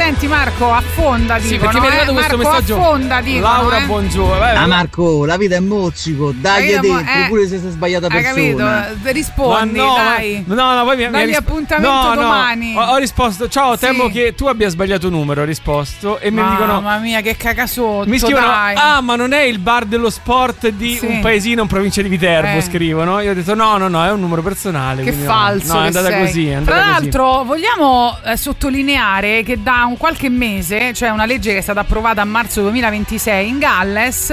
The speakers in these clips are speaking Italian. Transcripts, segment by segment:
senti Marco, affonda, dicono. Sì, perché mi è arrivato questo Marco, messaggio. Affonda, dicono, Laura, buongiorno. Marco, la vita è mozzico, dai dentro, pure se sei sbagliata persona. Hai capito? Rispondi, dai. No, poi dagli appuntamento domani. Ho risposto, ciao, temo che tu abbia sbagliato numero, ho risposto. E mi dicono, mamma mia, che cagasotto, mi scrivono, dai. ma non è il bar dello sport di un paesino in provincia di Viterbo, scrivono. Io ho detto no, è un numero personale. Che falso. No, è andata così. Tra l'altro vogliamo sottolineare che da un qualche mese, cioè una legge che è stata approvata a marzo 2026 in Galles,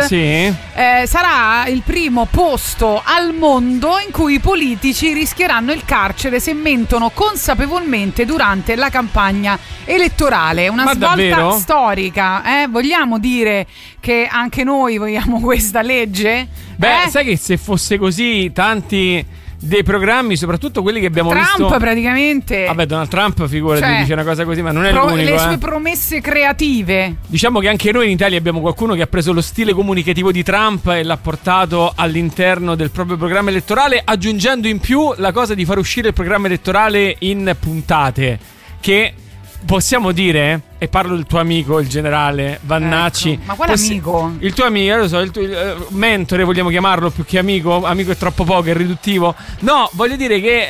sarà il primo posto al mondo in cui i politici rischieranno il carcere se mentono consapevolmente durante la campagna elettorale. Una svolta davvero? Storica. Vogliamo dire che anche noi vogliamo questa legge? Sai che se fosse così, tanti dei programmi, soprattutto quelli che abbiamo visto, Trump praticamente. Vabbè, Donald Trump, figurati, dice una cosa così, ma non è l'unico. Le sue promesse creative. Diciamo che anche noi in Italia abbiamo qualcuno che ha preso lo stile comunicativo di Trump e l'ha portato all'interno del proprio programma elettorale, aggiungendo in più la cosa di far uscire il programma elettorale in puntate, che possiamo dire, e parlo del tuo amico, il generale Vannacci. Ma quale amico? Il tuo amico, lo so, il tuo mentore, vogliamo chiamarlo, più che amico. Amico è troppo poco, è riduttivo. No, voglio dire che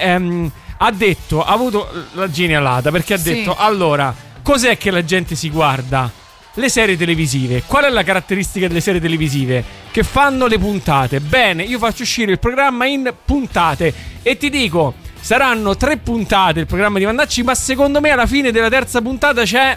ha avuto la genialata, perché ha detto, allora, cos'è che la gente si guarda? Le serie televisive. Qual è la caratteristica delle serie televisive? Che fanno le puntate. Bene, io faccio uscire il programma in puntate e ti dico, saranno 3 puntate il programma di Vannacci, ma secondo me alla fine della terza puntata c'è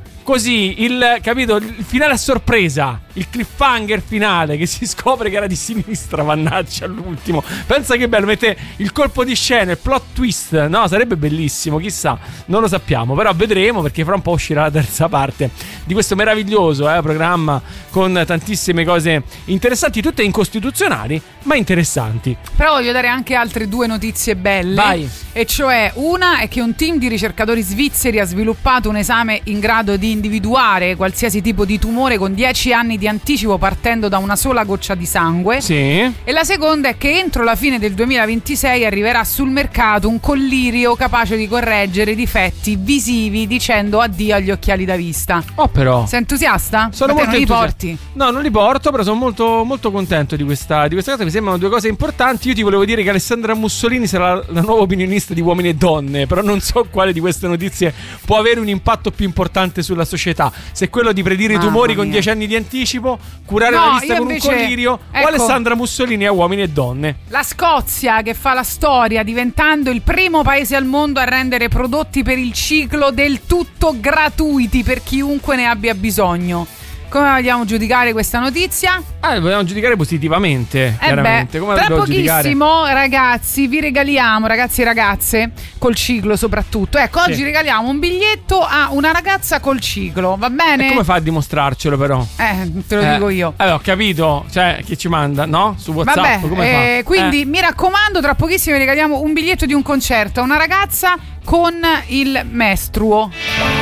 così il finale a sorpresa, il cliffhanger finale, che si scopre che era di sinistra Vannacci all'ultimo. Pensa che bello, mette il colpo di scena, il plot twist. No, sarebbe bellissimo, chissà, non lo sappiamo, però vedremo, perché fra un po' uscirà la terza parte di questo meraviglioso programma con tantissime cose interessanti, tutte incostituzionali ma interessanti. Però voglio dare anche altre 2 notizie belle. Vai. E cioè, una è che un team di ricercatori svizzeri ha sviluppato un esame in grado di individuare qualsiasi tipo di tumore con 10 anni di anticipo, partendo da una sola goccia di sangue. Sì. E la seconda è che entro la fine del 2026 arriverà sul mercato un collirio capace di correggere i difetti visivi, dicendo addio agli occhiali da vista. Però sei entusiasta? Sono molto non li porti? No, non li porto, però sono molto, molto contento di questa cosa. Mi sembrano 2 cose importanti. Io ti volevo dire che Alessandra Mussolini sarà la nuova opinionista di Uomini e Donne, però non so quale di queste notizie può avere un impatto più importante sulla società. Se è quello di predire i tumori con 10 anni di anticipo, curare la vista con invece, un collirio, o Alessandra Mussolini a Uomini e Donne. La Scozia, che fa la storia diventando il primo paese al mondo a rendere prodotti per il ciclo del tutto gratuiti per chiunque ne abbia bisogno. Come vogliamo giudicare questa notizia? Vogliamo giudicare positivamente, chiaramente. Come tra pochissimo, giudicare? Ragazzi, vi regaliamo, ragazzi e ragazze, col ciclo soprattutto. Ecco, oggi regaliamo un biglietto a una ragazza col ciclo, va bene? E come fa a dimostrarcelo, però? Te lo dico io. Ho capito, cioè, chi ci manda, no? Su WhatsApp, vabbè, come fa? Quindi mi raccomando, tra pochissimo vi regaliamo un biglietto di un concerto a una ragazza con il mestruo.